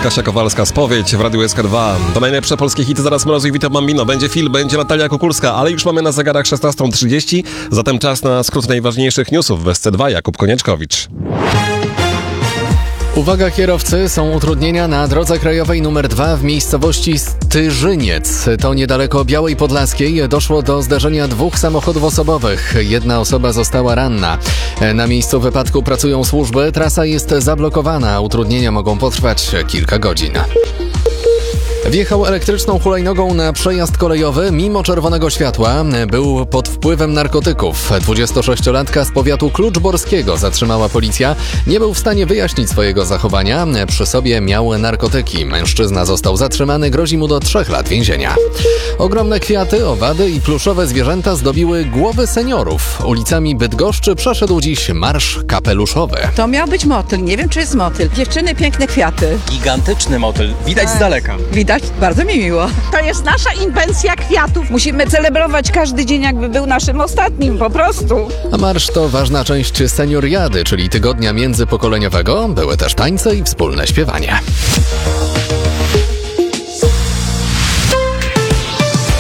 Kasia Kowalska, Spowiedź w Radiu SK2. To najlepsze polskie hity, zaraz Mrozu i Vito Bambino. Będzie Phil, będzie Natalia Kukulska, ale już mamy na zegarach 16:30, zatem czas na skrót najważniejszych newsów w SC2. Jakub Konieczkowicz. Uwaga kierowcy, są utrudnienia na drodze krajowej nr 2 w miejscowości Styrzyniec. To niedaleko Białej Podlaskiej. Doszło do zdarzenia dwóch samochodów osobowych. Jedna osoba została ranna. Na miejscu wypadku pracują służby. Trasa jest zablokowana. Utrudnienia mogą potrwać kilka godzin. Wjechał elektryczną hulajnogą na przejazd kolejowy mimo czerwonego światła. Był pod wpływem narkotyków. 26-latka z powiatu kluczborskiego zatrzymała policja. Nie był w stanie wyjaśnić swojego zachowania. Przy sobie miał narkotyki. Mężczyzna został zatrzymany. Grozi mu do 3 lat więzienia. Ogromne kwiaty, owady i pluszowe zwierzęta zdobiły głowy seniorów. Ulicami Bydgoszczy przeszedł dziś marsz kapeluszowy. To miał być motyl. Nie wiem, czy jest motyl. Dziewczyny, piękne kwiaty. Gigantyczny motyl. Widać z daleka. Widać? Bardzo mi miło. To jest nasza inwencja kwiatów. Musimy celebrować każdy dzień, jakby był naszym ostatnim, po prostu. A marsz to ważna część senioriady, czyli tygodnia międzypokoleniowego. Były też tańce i wspólne śpiewanie.